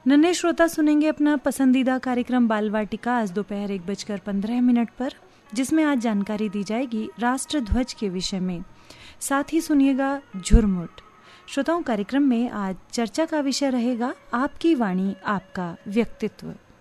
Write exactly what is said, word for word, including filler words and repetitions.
नन्हे श्रोता सुनेंगे अपना पसंदीदा कार्यक्रम बाल वाटिका आज दोपहर एक बजकर पंद्रह मिनट पर, जिसमें आज जानकारी दी जाएगी राष्ट्र ध्वज के विषय में। साथ ही सुनिएगा झुरमुट। श्रोताओं, कार्यक्रम में आज चर्चा का विषय रहेगा आपकी वाणी आपका व्यक्तित्व।